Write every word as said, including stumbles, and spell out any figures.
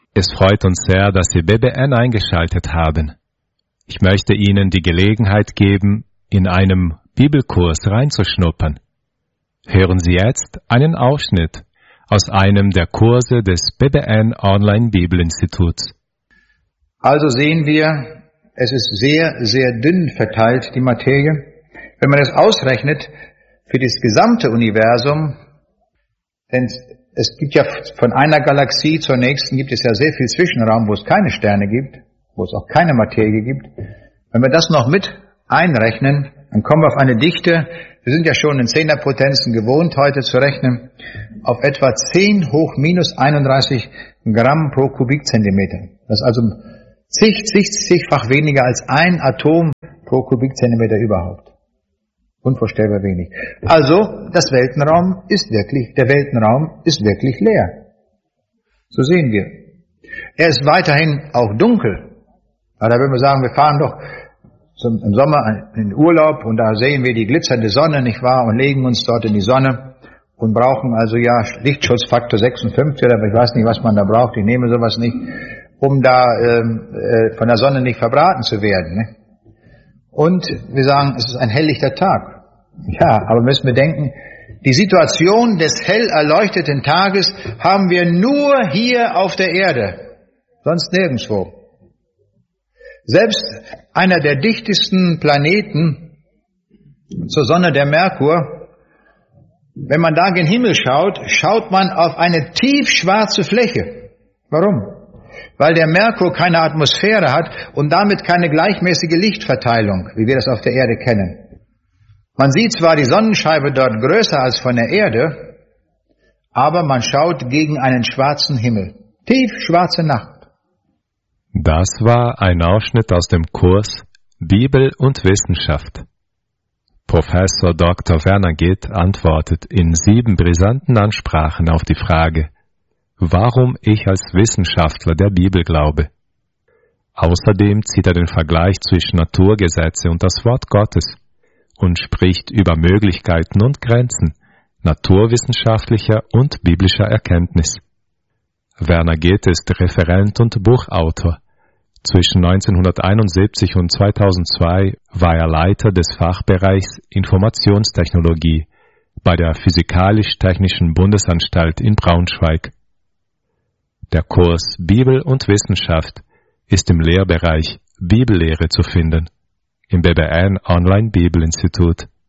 Es freut uns sehr, dass Sie B B N eingeschaltet haben. Ich möchte Ihnen die Gelegenheit geben, in einem Bibelkurs reinzuschnuppern. Hören Sie jetzt einen Ausschnitt aus einem der Kurse des B B N Online Bibelinstituts. Also sehen wir, es ist sehr, sehr dünn verteilt, die Materie. Wenn man das ausrechnet für das gesamte Universum, denn es gibt ja von einer Galaxie zur nächsten gibt es ja sehr viel Zwischenraum, wo es keine Sterne gibt, wo es auch keine Materie gibt. Wenn wir das noch mit einrechnen, dann kommen wir auf eine Dichte, wir sind ja schon in Zehnerpotenzen gewohnt, heute zu rechnen, auf etwa zehn hoch minus einunddreißig Gramm pro Kubikzentimeter. Das ist also zig, zig, zigfach weniger als ein Atom pro Kubikzentimeter überhaupt. Unvorstellbar wenig. Also, das Weltenraum ist wirklich, der Weltenraum ist wirklich leer. So sehen wir. Er ist weiterhin auch dunkel. Ja, da würden wir sagen, wir fahren doch zum, im Sommer in Urlaub und da sehen wir die glitzernde Sonne, nicht wahr, und legen uns dort in die Sonne und brauchen also ja Lichtschutzfaktor sechsundfünfzig oder ich weiß nicht, was man da braucht, ich nehme sowas nicht, um da ähm, äh, von der Sonne nicht verbraten zu werden. Ne? Und wir sagen, es ist ein helllichter Tag. Ja, aber müssen wir denken, die Situation des hell erleuchteten Tages haben wir nur hier auf der Erde, sonst nirgendwo. Selbst einer der dichtesten Planeten zur Sonne, der Merkur, wenn man da in den Himmel schaut, schaut man auf eine tiefschwarze Fläche. Warum? Weil der Merkur keine Atmosphäre hat und damit keine gleichmäßige Lichtverteilung, wie wir das auf der Erde kennen. Man sieht zwar die Sonnenscheibe dort größer als von der Erde, aber man schaut gegen einen schwarzen Himmel. Tiefschwarze Nacht. Das war ein Ausschnitt aus dem Kurs Bibel und Wissenschaft. Professor Doktor Werner Gitt antwortet in sieben brisanten Ansprachen auf die Frage, warum ich als Wissenschaftler der Bibel glaube. Außerdem zieht er den Vergleich zwischen Naturgesetze und das Wort Gottes und spricht über Möglichkeiten und Grenzen naturwissenschaftlicher und biblischer Erkenntnis. Werner Gitt ist Referent und Buchautor. Zwischen neunzehnhunderteinundsiebzig und zweitausendzwei war er Leiter des Fachbereichs Informationstechnologie bei der Physikalisch-Technischen Bundesanstalt in Braunschweig. Der Kurs Bibel und Wissenschaft ist im Lehrbereich Bibellehre zu finden, im B B N Online Bibelinstitut.